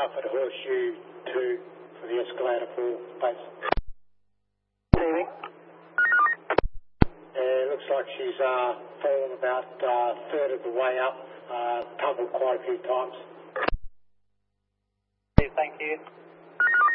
half at Horseshoe 2 for the escalator 4 base. Receiving. Looks like she's fallen about a third of the way up, tumbled quite a few times. Thank you.